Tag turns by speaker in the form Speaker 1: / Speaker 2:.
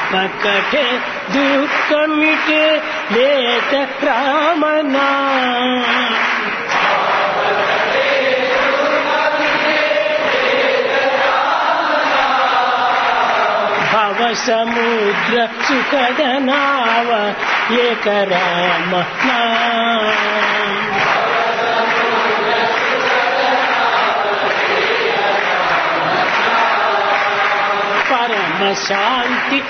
Speaker 1: पकटे दुख मिटे लेत रामना भव समुद्र सुखद नाव एक राम नाम परम शांति